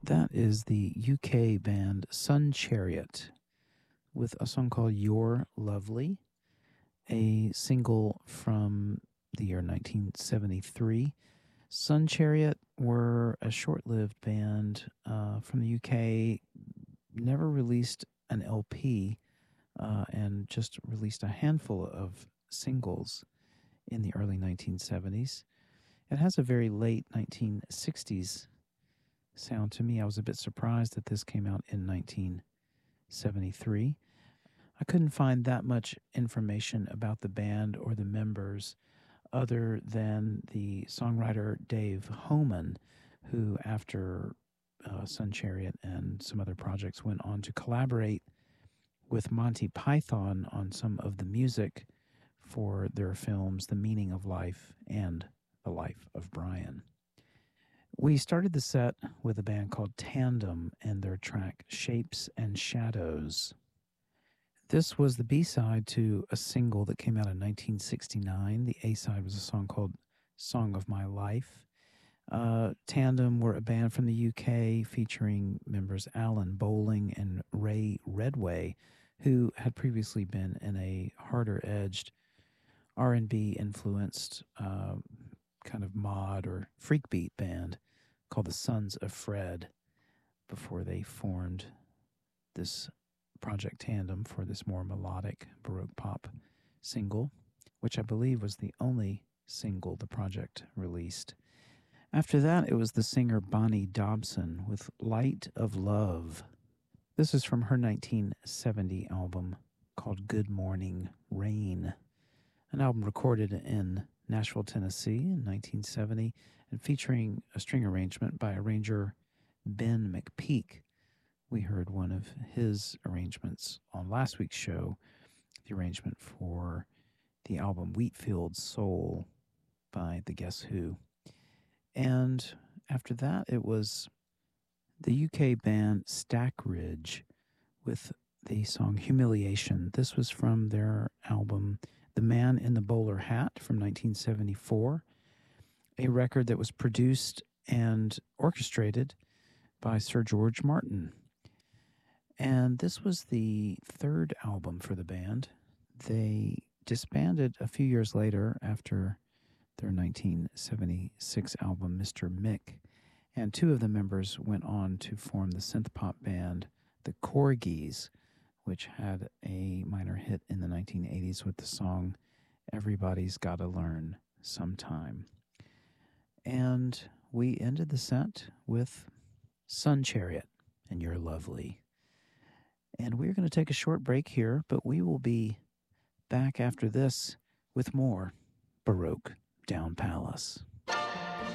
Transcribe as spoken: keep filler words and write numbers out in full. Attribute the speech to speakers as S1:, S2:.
S1: That is the U K band Sun Chariot with a song called You're Lovely, a single from the year nineteen seventy-three. Sun Chariot were a short lived band uh, from the U K, never released an L P, uh, and just released a handful of singles in the early nineteen seventies. It has a very late nineteen sixties sound to me. I was a bit surprised that this came out in nineteen seventy-three. I couldn't find that much information about the band or the members other than the songwriter Dave Homan, who, after uh, Sun Chariot and some other projects, went on to collaborate with Monty Python on some of the music for their films The Meaning of Life and The Life of Brian. We started the set with a band called Tandem and their track Shapes and Shadows. This was the B-side to a single that came out in nineteen sixty-nine. The A-side was a song called Song of My Life. Uh, Tandem were a band from the U K featuring members Alan Bowling and Ray Redway, who had previously been in a harder-edged R and B influenced uh, kind of mod or freak beat band called the Sons of Fred before they formed this Project Tandem for this more melodic Baroque pop single, which I believe was the only single the project released. After that, it was the singer Bonnie Dobson with Light of Love. This is from her nineteen seventy album called Good Morning Rain, an album recorded in Nashville, Tennessee in nineteen seventy and featuring a string arrangement by arranger Ben McPeak. We heard one of his arrangements on last week's show, the arrangement for the album Wheatfield Soul by the Guess Who. And after that, it was the U K band Stackridge with the song Humiliation. This was from their album The Man in the Bowler Hat from nineteen seventy-four, a record that was produced and orchestrated by Sir George Martin. And this was the third album for the band. They disbanded a few years later after their nineteen seventy-six album, Mister Mick, and two of the members went on to form the synth pop band The Corgis, which had a minor hit in the nineteen eighties with the song Everybody's Gotta Learn Sometime. And we ended the set with Sun Chariot and You're Lovely. And we're going to take a short break here, but we will be back after this with more Baroque Down Palace.